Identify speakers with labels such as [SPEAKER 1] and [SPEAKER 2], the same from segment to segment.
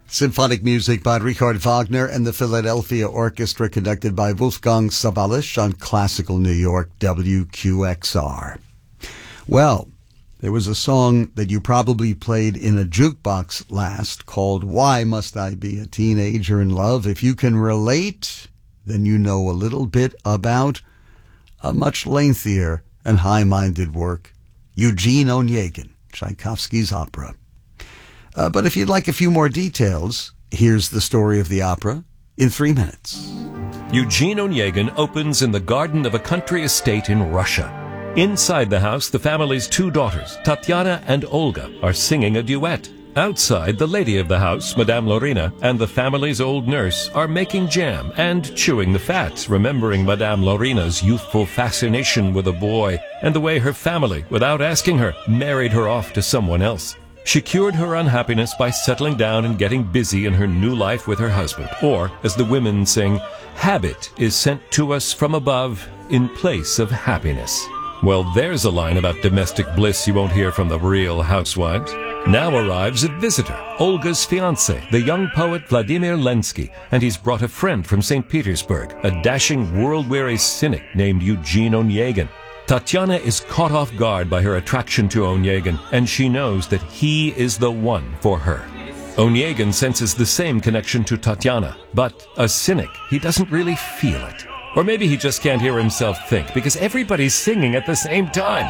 [SPEAKER 1] Symphonic music by Richard Wagner and the Philadelphia Orchestra, conducted by Wolfgang Sawallisch on Classical New York WQXR. Well, there was a song that you probably played in a jukebox last called Why Must I Be a Teenager in Love? If you can relate, then you know a little bit about a much lengthier and high-minded work, Eugene Onegin, Tchaikovsky's opera. But if you'd like a few more details, here's the story of the opera in 3 minutes.
[SPEAKER 2] Eugene Onegin opens in the garden of a country estate in Russia. Inside the house, the family's 2 daughters, Tatiana and Olga, are singing a duet. Outside, the lady of the house, Madame Lorina, and the family's old nurse are making jam and chewing the fat, remembering Madame Lorina's youthful fascination with a boy and the way her family, without asking her, married her off to someone else. She cured her unhappiness by settling down and getting busy in her new life with her husband. Or, as the women sing, habit is sent to us from above in place of happiness. Well, there's a line about domestic bliss you won't hear from the real housewives. Now arrives a visitor, Olga's fiancé, the young poet Vladimir Lenski, and he's brought a friend from St. Petersburg, a dashing, world-weary cynic named Eugene Onegin. Tatiana is caught off guard by her attraction to Onegin, and she knows that he is the one for her. Onegin senses the same connection to Tatiana, but a cynic, he doesn't really feel it. Or maybe he just can't hear himself think, because everybody's singing at the same time.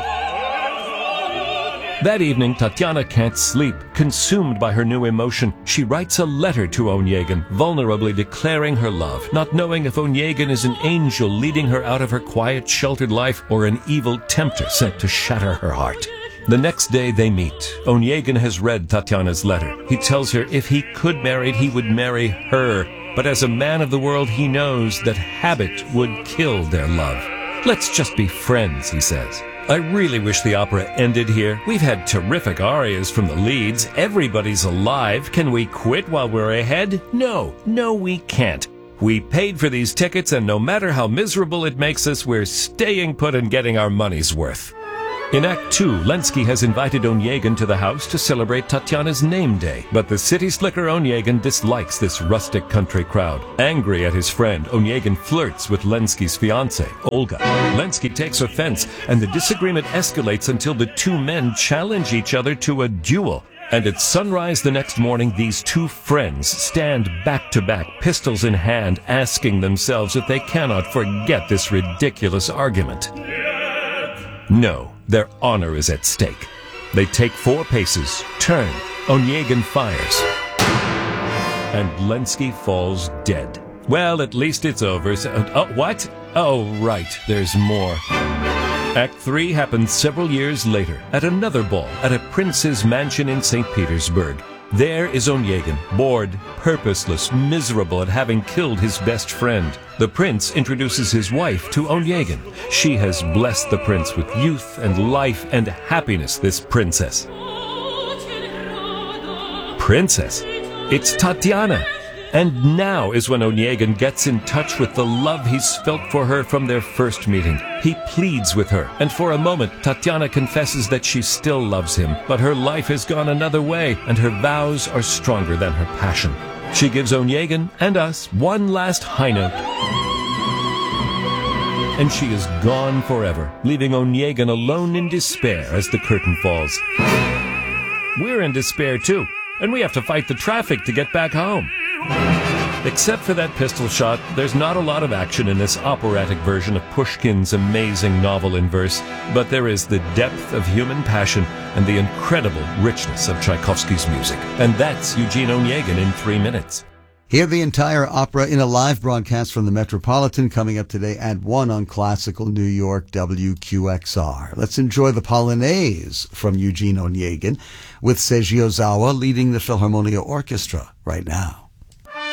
[SPEAKER 2] That evening, Tatiana can't sleep. Consumed by her new emotion, she writes a letter to Onegin, vulnerably declaring her love, not knowing if Onegin is an angel leading her out of her quiet, sheltered life or an evil tempter sent to shatter her heart. The next day they meet. Onegin has read Tatiana's letter. He tells her if he could marry, he would marry her. But as a man of the world, he knows that habit would kill their love. Let's just be friends, he says. I really wish the opera ended here. We've had terrific arias from the leads. Everybody's alive. Can we quit while we're ahead? No, we can't. We paid for these tickets, and no matter how miserable it makes us, we're staying put and getting our money's worth. In Act 2, Lenski has invited Onegin to the house to celebrate Tatiana's name day, but the city slicker Onegin dislikes this rustic country crowd. Angry at his friend, Onegin flirts with Lenski's fiancée, Olga. Lenski takes offense, and the disagreement escalates until the 2 men challenge each other to a duel. And at sunrise the next morning, these 2 friends stand back to back, pistols in hand, asking themselves if they cannot forget this ridiculous argument. No, their honor is at stake. They take 4 paces, turn, Onegin fires, and Lenski falls dead. Well, at least it's over. What? Oh, right, there's more. Act 3 happens several years later, at another ball, at a prince's mansion in St. Petersburg. There is Onegin, bored, purposeless, miserable at having killed his best friend. The prince introduces his wife to Onegin. She has blessed the prince with youth and life and happiness, this princess. Princess? It's Tatiana! And now is when Onegin gets in touch with the love he's felt for her from their first meeting. He pleads with her, and for a moment, Tatiana confesses that she still loves him, but her life has gone another way, and her vows are stronger than her passion. She gives Onegin and us one last high note, and she is gone forever, leaving Onegin alone in despair as the curtain falls. We're in despair too, and we have to fight the traffic to get back home. Except for that pistol shot, there's not a lot of action in this operatic version of Pushkin's amazing novel in verse, but there is the depth of human passion and the incredible richness of Tchaikovsky's music. And that's Eugene Onegin in 3 minutes.
[SPEAKER 1] Hear the entire opera in a live broadcast from the Metropolitan coming up today at 1 on Classical New York WQXR. Let's enjoy the Polonaise from Eugene Onegin with Seiji Ozawa leading the Philharmonia Orchestra right now.